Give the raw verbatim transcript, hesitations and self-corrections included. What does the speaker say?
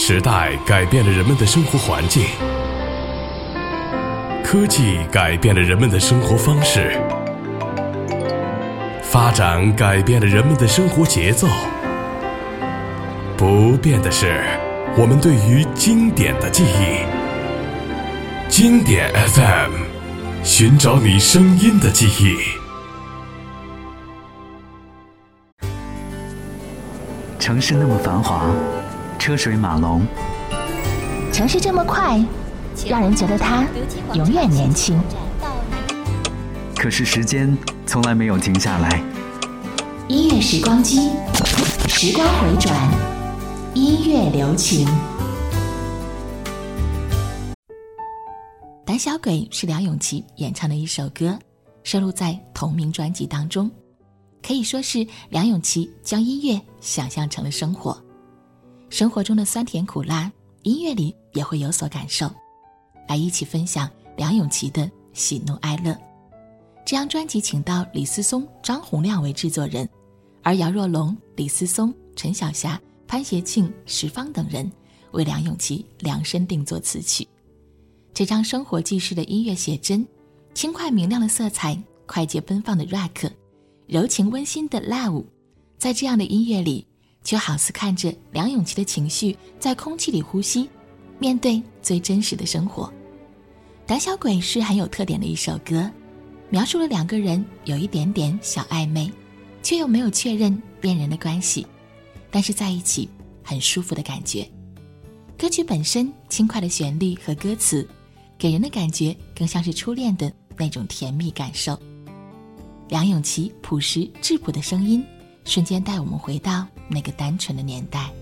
时代改变了人们的生活环境，科技改变了人们的生活方式，发展改变了人们的生活节奏。不变的是我们对于经典的记忆。经典 F M， 寻找你声音的记忆。 城市那么繁华，车水马龙， 城市这么快，让人觉得它永远年轻。 可是时间从来没有停下来。 音乐时光机，时光回转，音乐留情。胆小鬼是梁咏琪演唱的一首歌，收录在同名专辑当中，可以说是梁咏琪将音乐想象成了生活。生活中的酸甜苦辣，音乐里也会有所感受，来一起分享梁咏琪的喜怒哀乐。这张专辑请到李思松、张洪亮为制作人，而姚若龙、李思松、陈小霞、潘协庆、石方等人为梁咏琪量身定做词曲。这张生活纪实的音乐写真，轻快明亮的色彩，快捷奔放的 rock， 柔情温馨的 love， 在这样的音乐里，就好似看着梁咏琪的情绪在空气里呼吸，面对最真实的生活。胆小鬼是很有特点的一首歌，描述了两个人有一点点小暧昧，却又没有确认恋人的关系，但是在一起很舒服的感觉。歌曲本身轻快的旋律和歌词，给人的感觉更像是初恋的那种甜蜜感受。梁咏琪朴实质朴的声音，瞬间带我们回到那个单纯的年代。